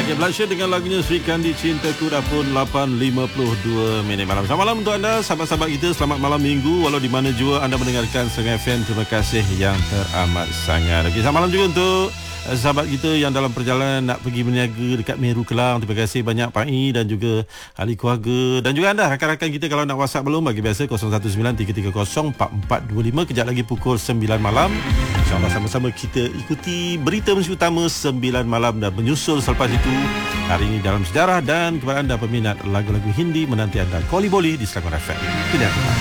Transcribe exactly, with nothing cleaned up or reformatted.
Okay, Blusher dengan lagunya Sri Kandi Cintaku dah pun lapan lima puluh dua minit malam. Selamat malam untuk anda, sahabat-sahabat kita. Selamat malam minggu, walau di mana jua anda mendengarkan Serang F M. Terima kasih yang teramat sangat. Okay, selamat malam juga untuk uh, sahabat kita yang dalam perjalanan nak pergi berniaga dekat Meru Kelang. Terima kasih banyak Pak I dan juga ahli keluarga. Dan juga anda, rakan-rakan kita kalau nak WhatsApp belum, bagi biasa kosong satu sembilan tiga tiga kosong empat empat dua lima. Kejap lagi pukul sembilan malam. InsyaAllah sama-sama kita ikuti berita mesti utama sembilan malam dan menyusul selepas itu hari ini dalam sejarah. Dan kepada anda peminat lagu-lagu Hindi, menanti anda Koli Boli di Selangor F M. Tidak.